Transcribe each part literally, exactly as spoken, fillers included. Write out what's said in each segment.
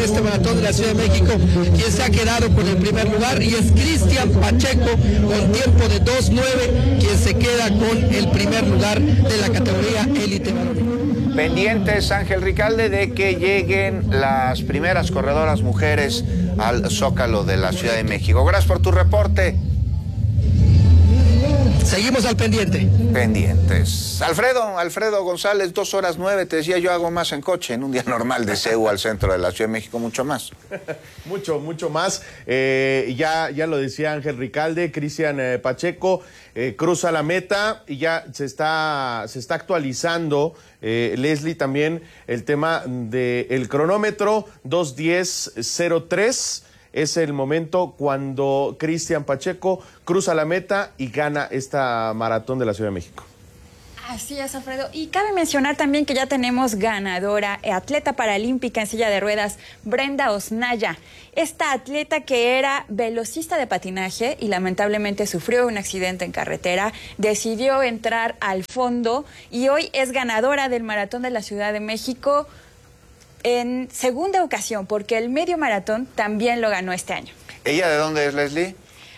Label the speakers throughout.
Speaker 1: este maratón de la Ciudad de México, quien se ha quedado con el primer lugar, y es Cristian Pacheco con tiempo de dos nueve, quien se queda con el primer lugar de la categoría élite varonil.
Speaker 2: Pendientes, Ángel Ricalde, de que lleguen las primeras corredoras mujeres al Zócalo de la Ciudad de México. Gracias por tu reporte.
Speaker 1: Seguimos al pendiente.
Speaker 2: Pendientes. Alfredo, Alfredo González, dos horas nueve, te decía yo, hago más en coche, en un día normal de C E U al centro de la Ciudad de México, mucho más.
Speaker 3: mucho, mucho más. Eh, ya, ya lo decía Ángel Ricalde, Cristian eh, Pacheco eh, cruza la meta y ya se está, se está actualizando, eh, Leslie, también el tema del cronómetro, dos diez cero tres. Es el momento cuando Cristian Pacheco cruza la meta y gana esta maratón de la Ciudad de México.
Speaker 4: Así es, Alfredo. Y cabe mencionar también que ya tenemos ganadora, atleta paralímpica en silla de ruedas, Brenda Osnaya. Esta atleta que era velocista de patinaje y lamentablemente sufrió un accidente en carretera, decidió entrar al fondo y hoy es ganadora del maratón de la Ciudad de México en segunda ocasión, porque el medio maratón también lo ganó este año.
Speaker 2: ¿Ella de dónde es, Leslie?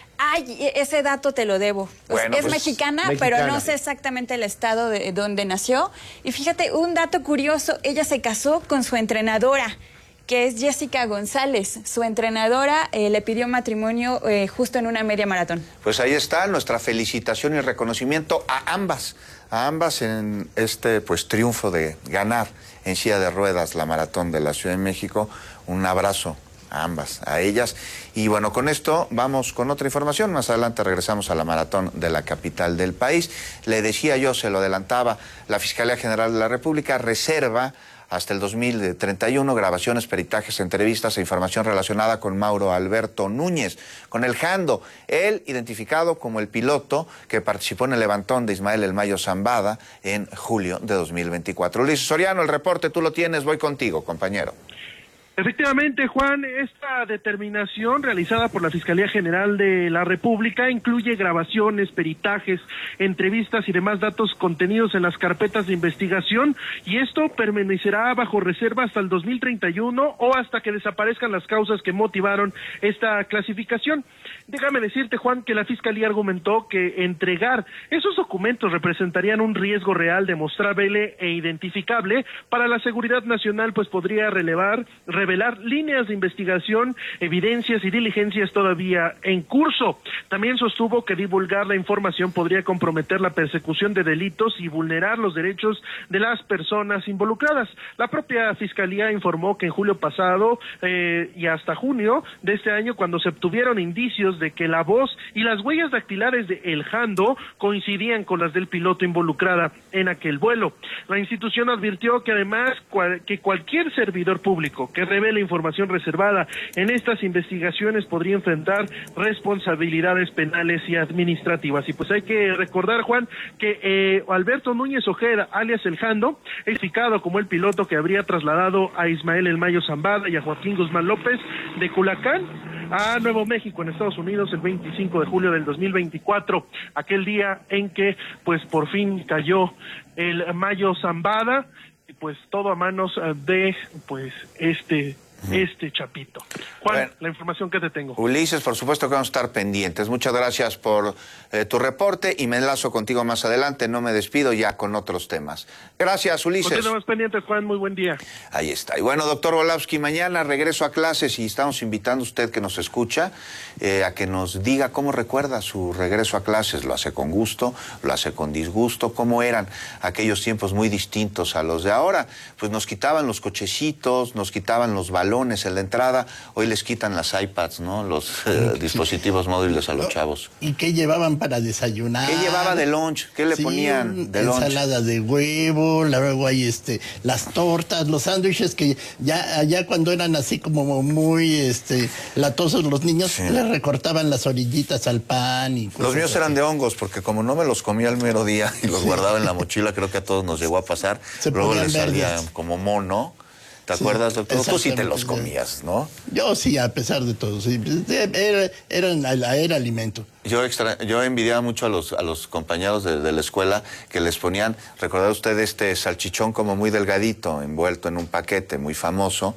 Speaker 4: Ay, ese dato te lo debo.
Speaker 2: Bueno,
Speaker 4: es
Speaker 2: pues,
Speaker 4: mexicana,
Speaker 3: mexicana,
Speaker 4: pero no sé exactamente el estado de donde nació. Y fíjate, un dato curioso, ella se casó con su entrenadora, que es Jessica González. Su entrenadora eh, le pidió matrimonio eh, justo en una media maratón.
Speaker 2: Pues ahí está nuestra felicitación y reconocimiento a ambas, a ambas en este pues triunfo de ganar en silla de ruedas la maratón de la Ciudad de México. Un abrazo a ambas, a ellas. Y bueno, con esto vamos con otra información. Más adelante regresamos a la maratón de la capital del país. Le decía yo, se lo adelantaba, la Fiscalía General de la República reserva hasta el dos mil treinta y uno grabaciones, peritajes, entrevistas e información relacionada con Mauro Alberto Núñez, con el Jando, él identificado como el piloto que participó en el levantón de Ismael El Mayo Zambada en julio de dos mil veinticuatro. Luis Soriano, el reporte tú lo tienes, voy contigo, compañero.
Speaker 5: Efectivamente, Juan, esta determinación realizada por la Fiscalía General de la República incluye grabaciones, peritajes, entrevistas y demás datos contenidos en las carpetas de investigación, y esto permanecerá bajo reserva hasta el dos mil treinta y uno o hasta que desaparezcan las causas que motivaron esta clasificación. Déjame decirte, Juan, que la Fiscalía argumentó que entregar esos documentos representarían un riesgo real, demostrable e identificable para la seguridad nacional, pues podría relevar revelar líneas de investigación, evidencias y diligencias todavía en curso. También sostuvo que divulgar la información podría comprometer la persecución de delitos y vulnerar los derechos de las personas involucradas. La propia Fiscalía informó que en julio pasado eh, y hasta junio de este año, cuando se obtuvieron indicios de que la voz y las huellas dactilares de El Jando coincidían con las del piloto involucrada en aquel vuelo. La institución advirtió que además cual, que cualquier servidor público que revela información reservada en estas investigaciones podría enfrentar responsabilidades penales y administrativas. Y pues hay que recordar, Juan, que eh, Alberto Núñez Ojeda, alias El Jando, es identificado como el piloto que habría trasladado a Ismael El Mayo Zambada y a Joaquín Guzmán López de Culacán a Nuevo México, en Estados Unidos, el veinticinco de julio del dos mil veinticuatro, aquel día en que pues por fin cayó el Mayo Zambada, y pues todo a manos de pues este este chapito. Juan, bueno, la información que te tengo.
Speaker 2: Ulises, por supuesto que vamos a estar pendientes. Muchas gracias por eh, tu reporte y me enlazo contigo más adelante. No me despido ya con otros temas. Gracias, Ulises.
Speaker 5: Continuamos pendientes, Juan. Muy buen día.
Speaker 2: Ahí está. Y bueno, doctor Volapsky, mañana regreso a clases y estamos invitando a usted que nos escucha eh, a que nos diga cómo recuerda su regreso a clases. ¿Lo hace con gusto? ¿Lo hace con disgusto? ¿Cómo eran aquellos tiempos muy distintos a los de ahora? Pues nos quitaban los cochecitos, nos quitaban los balones en la entrada, hoy les quitan las iPads, ¿no? Los eh, dispositivos móviles a los chavos.
Speaker 6: ¿Y qué llevaban para desayunar?
Speaker 2: ¿Qué llevaba de lunch? ¿Qué le sí, ponían de lunch?
Speaker 6: Ensalada de huevo, luego hay este, las tortas, los sándwiches que ya allá cuando eran así como muy este latosos los niños, sí, les recortaban las orillitas al pan y
Speaker 2: los míos así. Eran de hongos, porque como no me los comía al mero día y los guardaba en la mochila, creo que a todos nos llegó a pasar, se luego les salía como mono. ¿Te sí, acuerdas, doctor? Tú sí te los comías, ¿no?
Speaker 6: Yo sí, a pesar de todo, sí. Era, era, era alimento.
Speaker 2: Yo extra, yo envidiaba mucho a los, a los compañeros de, de la escuela que les ponían, ¿recuerda usted este salchichón como muy delgadito, envuelto en un paquete muy famoso?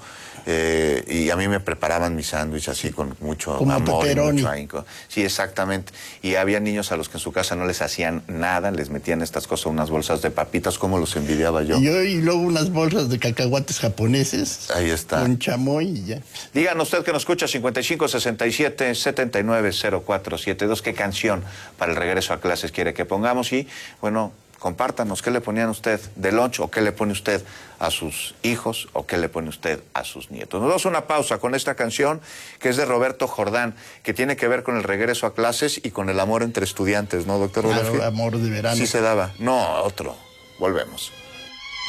Speaker 2: Eh, y a mí me preparaban mi sándwich así con mucho
Speaker 6: Como
Speaker 2: amor y
Speaker 6: pepperoni.
Speaker 2: mucho ahínco. Sí, exactamente. Y había niños a los que en su casa no les hacían nada, les metían estas cosas, unas bolsas de papitas, como los envidiaba yo.
Speaker 6: Y yo y luego unas bolsas de cacahuates japoneses.
Speaker 2: Ahí está.
Speaker 6: Con chamoy y ya.
Speaker 2: Díganos usted que nos escucha cincuenta y cinco sesenta y siete setenta y nueve cero cuatro setenta y dos, qué canción para el regreso a clases quiere que pongamos y, bueno, compártanos qué le ponían usted de lunch o qué le pone usted a sus hijos o qué le pone usted a sus nietos. Nos damos una pausa con esta canción que es de Roberto Jordán, que tiene que ver con el regreso a clases y con el amor entre estudiantes, ¿no, doctor?
Speaker 6: Claro,
Speaker 2: Olafio?
Speaker 6: amor de verano.
Speaker 2: Sí se daba. No, otro. Volvemos.